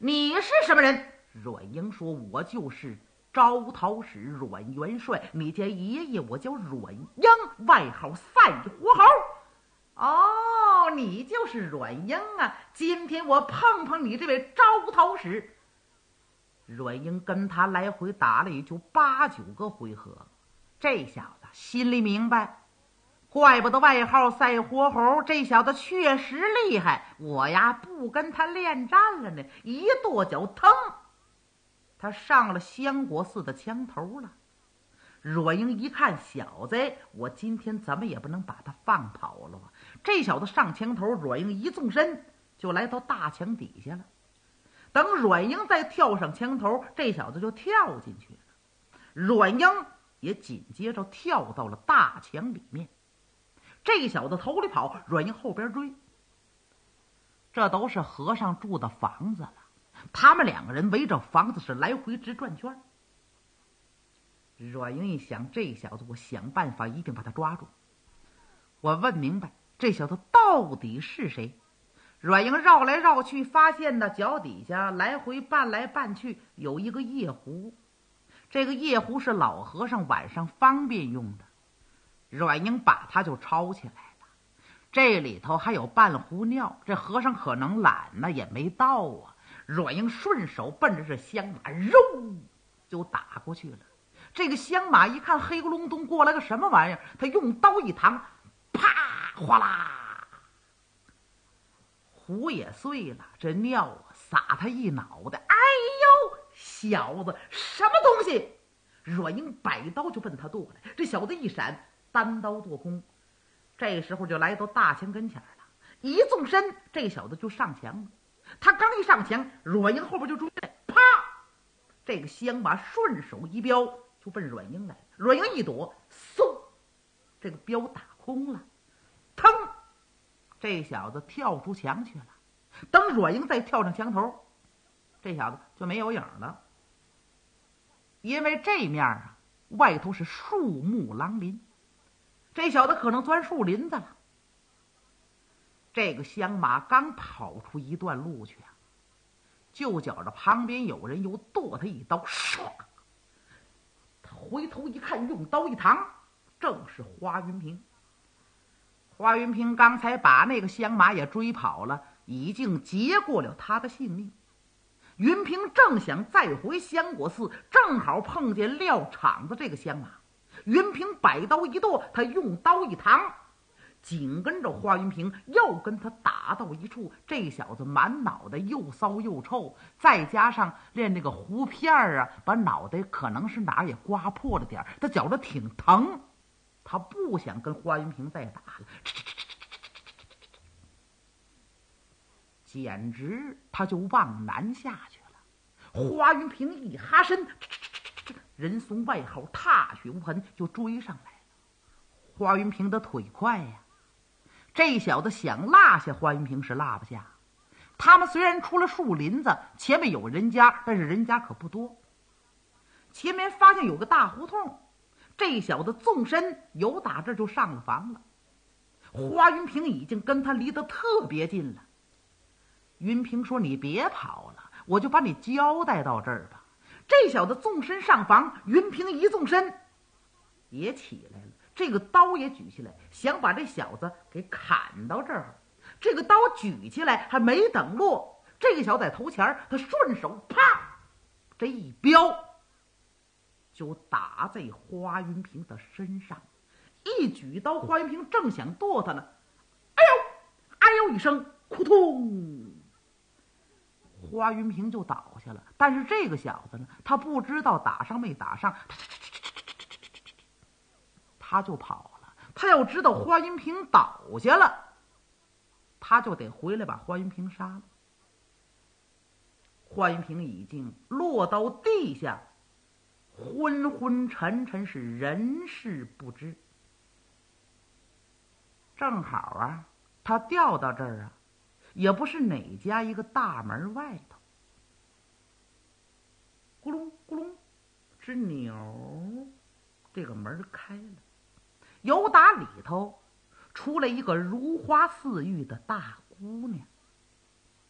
你是什么人？阮英说：我就是招讨使阮元帅，你家爷爷我叫阮英，外号赛活猴。哦，你就是阮英啊！今天我碰碰你这位招讨使。阮英跟他来回打了也就8、9个回合，这小子心里明白，怪不得外号赛活猴，这小子确实厉害。我呀不跟他恋战了呢，一跺脚，腾，他上了香果寺的墙头了。阮英一看小子，我今天怎么也不能把他放跑了啊！这小子上墙头，阮英一纵身就来到大墙底下了。等阮英再跳上墙头，这小子就跳进去了。阮英也紧接着跳到了大墙里面。这小子头里跑，阮英后边追。这都是和尚住的房子了，他们2个人围着房子是来回直转圈。阮英一想，这小子我想办法一定把他抓住，我问明白这小子到底是谁。阮英绕来绕去，发现呢脚底下来回绊来绊去有一个夜壶，这个夜壶是老和尚晚上方便用的。阮英把它就抄起来了，这里头还有半壶尿，这和尚可能懒呢也没倒啊。阮英顺手奔着这香马肉就打过去了。这个香马一看黑咕隆咚过来个什么玩意儿，他用刀一扛，啪，哗啦，壶也碎了，这尿啊洒他一脑袋。哎呦，小子，什么东西？阮英摆刀就奔他剁来，这小子一闪，单刀剁空。这时候就来到大墙跟前了，一纵身，这小子就上墙了。他刚一上墙，阮英后边就追来，啪，这个香马顺手一镖就奔阮英来了。阮英一躲，嗖，这个镖打空了，腾，这小子跳出墙去了。等阮英再跳上墙头，这小子就没有影了，因为这面啊外头是树木狼林，这小子可能钻树林子了。这个香马刚跑出一段路去啊，就觉着旁边有人又剁他一刀，唰！他回头一看，用刀一扛，正是花云平。花云平刚才把那个香马也追跑了，已经结过了他的性命。云平正想再回香果寺，正好碰见撂场子这个香马。云平摆刀一剁，他用刀一扛，紧跟着花云平又跟他打到一处。这小子满脑袋又骚又臭，再加上练那个胡片啊，把脑袋可能是哪儿也刮破了点，他觉着挺疼，他不想跟花云平再打了，简直他就往南下去了。花云平一哈身，人送外号踏雪无痕，就追上来了。花云平的腿快呀，这小子想落下花云平是落不下。他们虽然出了树林子，前面有人家，但是人家可不多。前面发现有个大胡同，这小子纵身由打这就上了房了。花云平已经跟他离得特别近了。云平说：你别跑了，我就把你交代到这儿吧。这小子纵身上房，云平一纵身也起来了，这个刀也举起来，想把这小子给砍到这儿。这个刀举起来还没等落，这个小子在头前，他顺手啪，这一镖就打在花云平的身上。一举刀，花云平正想剁他呢，哎呦，哎呦一声，扑通，花云平就倒下了。但是这个小子呢，他不知道打上没打上，他就跑了。他要知道花云平倒下了，他就得回来把花云平杀了。花云平已经落到地下，昏昏沉沉，是人事不知。正好啊，他掉到这儿啊，也不是哪家一个大门外头，咕隆咕隆，吱扭，这个门开了，由打里头出来一个如花似玉的大姑娘。